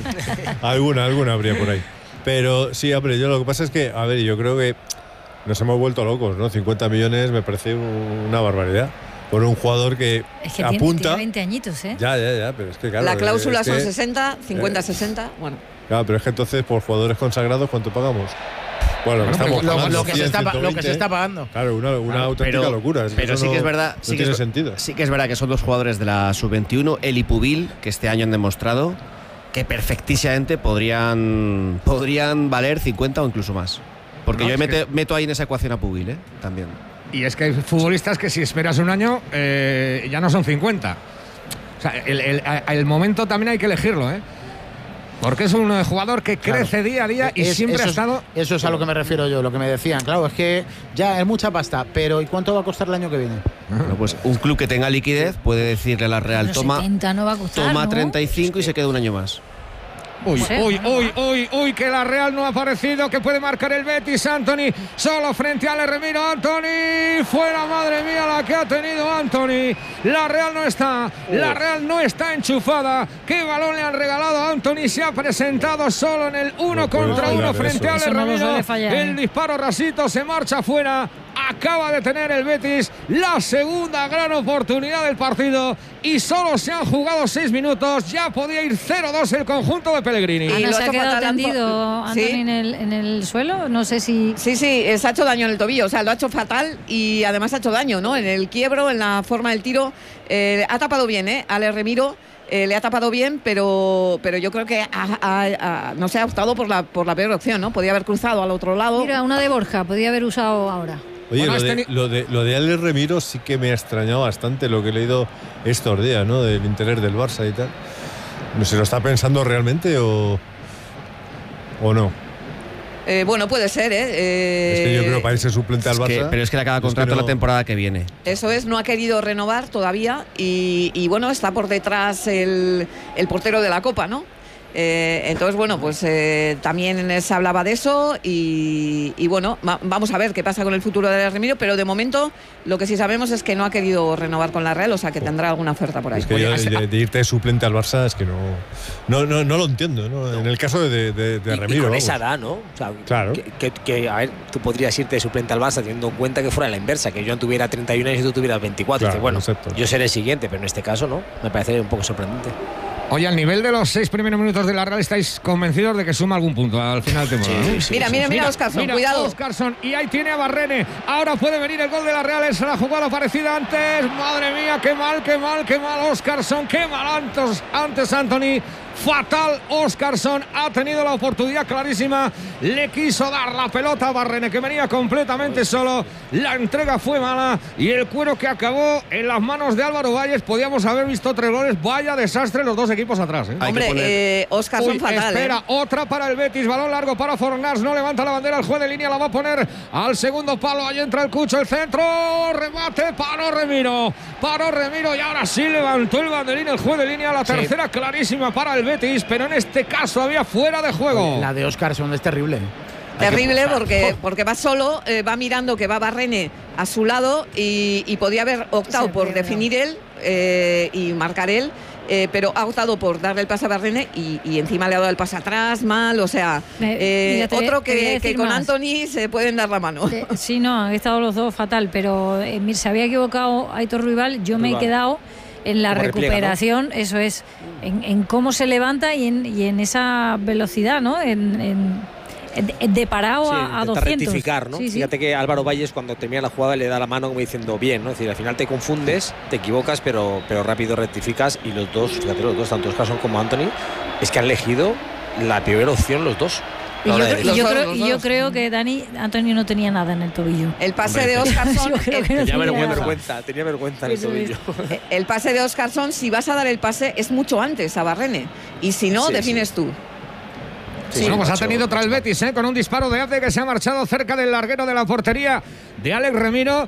alguna, alguna habría por ahí. Pero sí, hombre, yo lo que pasa es que, a ver, yo creo que nos hemos vuelto locos, ¿no? cincuenta millones me parece una barbaridad. Por un jugador que, es que apunta. Tiene veinte añitos, ¿eh? Ya, ya, ya, pero es que claro. La cláusula es son que, sesenta, cincuenta, sesenta, bueno. Claro, pero es que entonces por jugadores consagrados, ¿cuánto pagamos? Bueno, bueno estamos lo, pagando lo, que cien, se está, ciento veinte, lo que se está pagando. Claro, una, una claro, auténtica pero, locura. Es pero que sí no, que es verdad. No sí tiene que es, sentido. Sí que es verdad que son dos jugadores de la sub veintiuno, él y Pubil, que este año han demostrado que perfectísimamente podrían, podrían valer cincuenta o incluso más. Porque no, yo mete, que... meto ahí en esa ecuación a Pubil, ¿eh? También. Y es que hay futbolistas que si esperas un año eh, ya no son cincuenta. O sea, el, el, el momento también hay que elegirlo, ¿eh? Porque es un jugador que crece claro. día a día y es, siempre ha estado... Es, eso es a lo que me refiero yo, lo que me decían. Claro, es que ya es mucha pasta, pero ¿y cuánto va a costar el año que viene? Bueno, pues un club que tenga liquidez puede decirle a la Real, bueno, toma, setenta no va a costar, toma ¿no? treinta y cinco y se queda un año más. Uy, uy, uy, uy, uy, que la Real no ha aparecido, que puede marcar el Betis. Anthony, solo frente al Remiro. Anthony, fuera, madre mía, la que ha tenido Anthony. La Real no está, la Real no está enchufada. ¿Qué balón le han regalado a Anthony? Se ha presentado solo en el uno no contra uno frente al Remiro. No el disparo rasito se marcha fuera. Acaba de tener el Betis la segunda gran oportunidad del partido y solo se han jugado seis minutos. Ya podía ir cero dos el conjunto de Pellegrini. ¿Y no se ha quedado tendido Anthony ¿Sí? en, el, en el suelo? No sé si... Sí, sí, se ha hecho daño en el tobillo. O sea, lo ha hecho fatal y además ha hecho daño, ¿no? En el quiebro, en la forma del tiro. Eh, ha tapado bien, ¿eh? Ale Remiro. Eh, le ha tapado bien, pero pero yo creo que ha, ha, ha, no se ha optado por la, por la peor opción, ¿no? Podía haber cruzado al otro lado. Mira, una de Borja, podía haber usado ahora. Oye, bueno, lo, de, lo, de, lo de Alex Remiro sí que me ha extrañado bastante lo que he leído estos días, ¿no? Del interés del Barça y tal. ¿No se lo está pensando realmente o, o no? Eh, bueno, puede ser, ¿eh? eh es que yo creo que para irse suplente al Barça. Que, pero es que le acaba contrato es que no, la temporada que viene. Eso es, no ha querido renovar todavía y, y bueno, está por detrás el, el portero de la Copa, ¿no? Eh, entonces, bueno, pues eh, también se hablaba de eso y, y bueno, va, vamos a ver qué pasa con el futuro de Remiro, pero de momento lo que sí sabemos es que no ha querido renovar con la Real, o sea que tendrá alguna oferta por ahí. Es que yo, de, de irte de suplente al Barça es que no no, no, no lo entiendo, ¿no? En el caso de, de, de y, Remiro. Y con vamos. esa edad, ¿no? O sea, claro. Que, que, que, a ver, tú podrías irte de suplente al Barça teniendo en cuenta que fuera la inversa, que yo tuviera treinta y uno años y tú tuvieras veinticuatro. Claro, y dices, bueno, exacto. yo seré el siguiente, pero en este caso no, me parece un poco sorprendente. Oye, al nivel de los seis primeros minutos de la Real, ¿estáis convencidos de que suma algún punto al final de temporada? Sí, sí, mira, sí, mira, mira, Óscarson, mira, cuidado. Óscarson, y ahí tiene a Barrene. Ahora puede venir el gol de la Real. Es la jugada parecida antes. Madre mía, qué mal, qué mal, qué mal Óscarson. Qué mal antes, antes Anthony. Fatal Óscarson, ha tenido la oportunidad clarísima, le quiso dar la pelota a Barrene, que venía completamente solo, la entrega fue mala y el cuero que acabó en las manos de Álvaro Valles. Podíamos haber visto tres goles. Vaya desastre los dos equipos atrás, ¿eh? Hombre, poner... eh, Óscarson Uy, fatal. Espera, ¿eh? otra para el Betis, balón largo para Fornals, no levanta la bandera, el juez de línea la va a poner al segundo palo, ahí entra el Cucho, el centro, remate, paró Remiro, paró Remiro y ahora sí levantó el banderín el juez de línea, la tercera sí. clarísima para el Betis, pero en este caso había fuera de juego. La de Óscarson es terrible. Terrible porque, porque va solo, eh, va mirando que va Barrene a su lado y, y podía haber optado por no. definir él eh, y marcar él. Eh, pero ha optado por darle el pase a Barrene y, y encima le ha dado el pase atrás, mal, o sea, eh, mira, te, otro que, que con más. Anthony se pueden dar la mano. Eh, sí, no, han estado los dos fatal, pero eh, se había equivocado Aitor Ruibal, yo me he quedado en la recuperación, repliega, ¿no? Eso es, en, en cómo se levanta y en, y en esa velocidad, ¿no? En, en de parado sí, a, a doscientos. Rectificar, ¿no? Sí, sí. Fíjate que Álvaro Valles cuando termina la jugada le da la mano como diciendo bien, ¿no? Es decir, al final te confundes, te equivocas, pero, pero rápido rectificas y los dos, fíjate, los dos, tanto Óscarson como Anthony, es que han elegido la peor opción los dos. Y yo, creo, y yo, creo, y yo creo que Dani Antonio no tenía nada en el tobillo. El pase Hombre, de Óscarson no tenía vergüenza, tenía vergüenza en el tobillo. El pase de Óscarson, si vas a dar el pase, es mucho antes a Barrene. Y si no, sí, defines sí. tú. Sí, bueno, pues ha tenido otra el Betis, ¿eh? Con un disparo de Abde que se ha marchado cerca del larguero de la portería de Alex Remiro.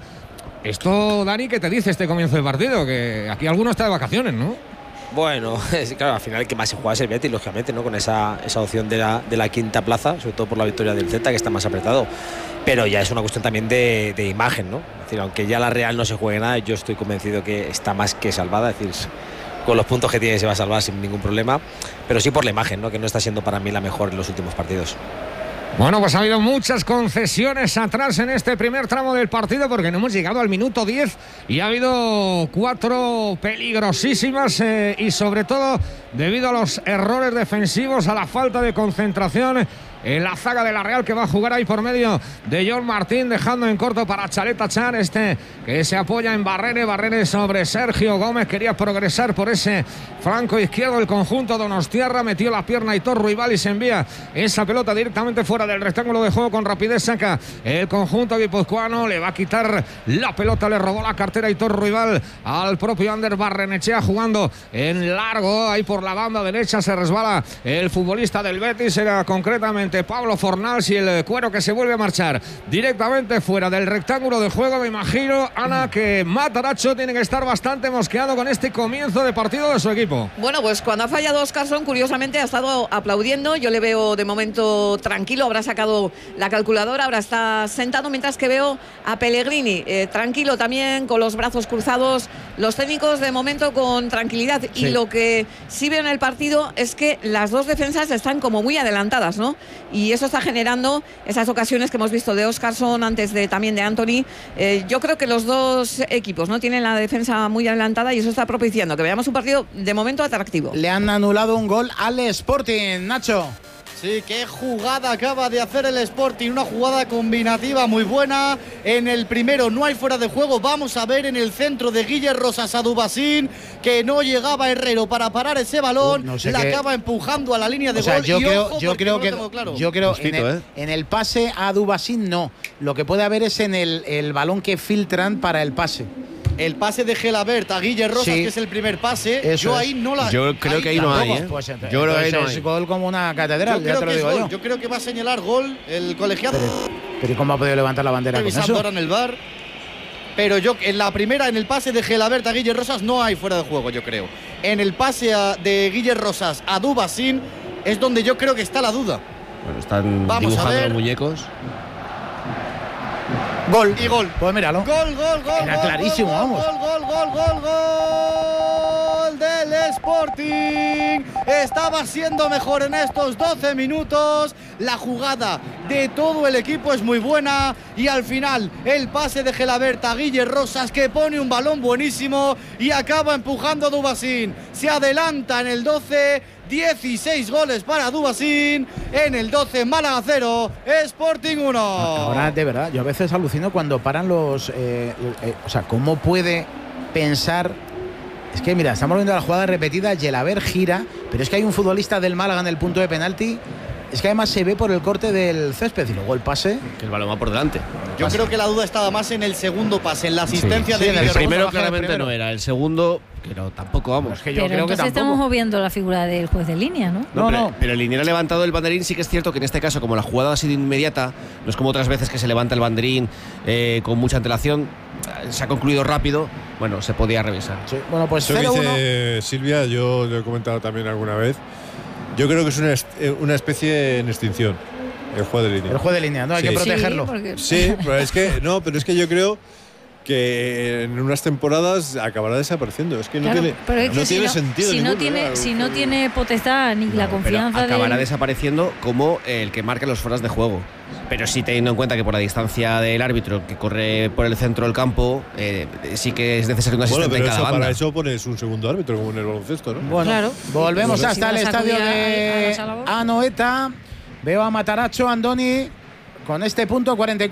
Esto, Dani, ¿qué te dice este comienzo de partido? Que aquí alguno está de vacaciones, ¿no? Bueno, claro, al final el que más se juega es el Betis, lógicamente, ¿no? Con esa, esa opción de la, de la quinta plaza, sobre todo por la victoria del Celta, que está más apretado. Pero ya es una cuestión también de, de imagen, ¿no? Es decir, aunque ya la Real no se juegue nada, yo estoy convencido que está más que salvada, es decir, con los puntos que tiene se va a salvar sin ningún problema, pero sí por la imagen, ¿no? Que no está siendo para mí la mejor en los últimos partidos. Bueno, pues ha habido muchas concesiones atrás en este primer tramo del partido porque no hemos llegado al minuto diez y ha habido cuatro peligrosísimas eh, y sobre todo debido a los errores defensivos, a la falta de concentración en la zaga de la Real, que va a jugar ahí por medio de John Martín, dejando en corto para Chaleta Chan, este que se apoya en Barrene, Barrene sobre Sergio Gómez, quería progresar por ese flanco izquierdo el conjunto donostiarra, metió la pierna Aitor Ruibal y se envía esa pelota directamente fuera del rectángulo de juego, con rapidez saca el conjunto guipuzcoano, le va a quitar la pelota, le robó la cartera Aitor Ruibal al propio Ander Barrenechea, jugando en largo, ahí por la banda derecha se resbala el futbolista del Betis, era concretamente Pablo Fornals, y el cuero que se vuelve a marchar directamente fuera del rectángulo de juego. Me imagino, Ana, que Matarazzo tiene que estar bastante mosqueado con este comienzo de partido de su equipo. Bueno, pues cuando ha fallado Óscarson, curiosamente ha estado aplaudiendo. Yo le veo de momento tranquilo, habrá sacado la calculadora, ahora está sentado, mientras que veo a Pellegrini eh, tranquilo también, con los brazos cruzados. Los técnicos de momento con tranquilidad. Sí. Y lo que sí veo en el partido es que las dos defensas están como muy adelantadas, ¿no? Y eso está generando esas ocasiones que hemos visto de Óscarson, antes de también de Anthony. Eh, yo creo que los dos equipos no tienen la defensa muy adelantada y eso está propiciando que veamos un partido de momento atractivo. Le han anulado un gol al Sporting, Nacho. Sí, qué jugada acaba de hacer el Sporting, una jugada combinativa muy buena. En el primero no hay fuera de juego, vamos a ver en el centro de Guille Rosas a Dubasín, que no llegaba Herrero para parar ese balón, uh, no sé la qué... acaba empujando a la línea de o sea, gol. Yo y creo, ojo, yo creo no que tengo claro. yo creo Mosquito, en, el, ¿eh? en el pase a Dubasín no, lo que puede haber es en el, el balón que filtran para el pase. El pase de Gelabert a Guille Rosas, sí, que es el primer pase, yo ahí no la... Yo creo ahí que ahí no hay, ¿eh? Pues, entonces, yo creo que ahí no es hay. gol como una catedral, yo ya creo te lo que digo es yo. Gol. Yo creo que va a señalar gol el colegiado. Pero, pero ¿cómo ha podido levantar la bandera con eso? Ahora en el V A R. Pero yo, en la primera, en el pase de Gelabert a Guille Rosas, no hay fuera de juego, yo creo. En el pase a, de Guille Rosas a Dubasín es donde yo creo que está la duda. Bueno, están Vamos dibujando los muñecos. Gol. Y gol. Pues míralo. Gol, gol, gol. Era gol, clarísimo, gol, vamos. Gol, gol, gol, gol, gol del Sporting. Estaba siendo mejor en estos doce minutos. La jugada de todo el equipo es muy buena y al final el pase de Gelabert a Guille Rosas, que pone un balón buenísimo y acaba empujando a Dubasín. Se adelanta en el doce, dieciséis goles para Dubasín. En el doce, Málaga cero, Sporting uno. Ahora, de verdad, yo a veces alucino cuando paran los... Eh, eh, o sea, ¿cómo puede pensar? Es que, mira, estamos viendo la jugada repetida, Gelabert gira, pero es que hay un futbolista del Málaga en el punto de penalti. Es que además se ve por el corte del césped y luego el pase. Que el balón va por delante. Yo creo que la duda estaba más en el segundo pase, en la asistencia sí, de sí, Guille el primero Rosas. claramente no era, el segundo, pero tampoco vamos. Es que yo Pero creo entonces que tampoco. estamos obviando la figura del juez de línea, ¿no? No, No, pero, no. pero el liniero ha levantado el banderín. Sí que es cierto que en este caso, como la jugada ha sido inmediata, no es como otras veces que se levanta el banderín eh, con mucha antelación, se ha concluido rápido, bueno, se podía revisar. Sí, bueno, pues Eso que cero uno. dice Silvia, yo lo he comentado también alguna vez. Yo creo que es una, est- una especie en extinción, el juego de línea. El juez de línea, ¿no? Hay Sí. que protegerlo. Sí, porque- Sí, pero es que no, pero es que yo creo que en unas temporadas acabará desapareciendo. Es que no Claro, tiene, pero es que no si tiene no, sentido. si no ninguno, tiene, ¿no? si no tiene potestad ni la Pero confianza acabará de desapareciendo como el que marca los fueras de juego. Pero sí teniendo en cuenta que por la distancia del árbitro que corre por el centro del campo, eh, sí que es necesario un Bueno, asistente pero en cada eso, banda. para eso pones un segundo árbitro, como en el baloncesto, ¿no? Bueno, Claro. volvemos Si hasta el vas a estadio acudir a- a de esa labor. Anoeta. Veo a Mataracho, Andoni, con este punto cuarenta y cuatro.